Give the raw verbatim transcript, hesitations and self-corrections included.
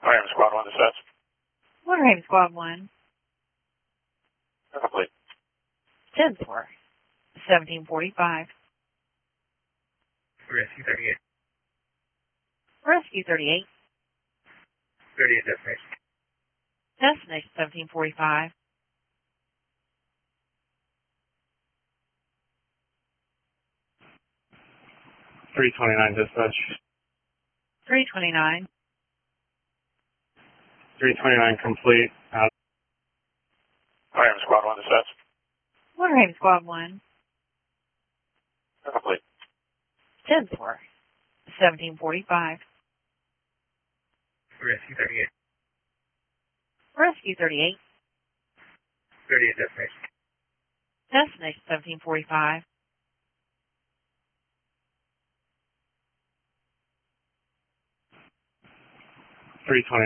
Miami Squad one to set. Motorhead Squad one. Complete. ten four. seventeen forty-five. Rescue thirty-eight. Rescue thirty-eight. thirty-eight destination. Destination seventeen forty-five. three twenty-nine dispatch. three twenty-nine. three twenty-nine complete. Out. Miami Squad one to set. Motorhead Squad one. Complete. ten four. seventeen forty-five. Rescue thirty-eight. Rescue thirty-eight. thirty-eight destination. Destination seventeen forty-five. three twenty.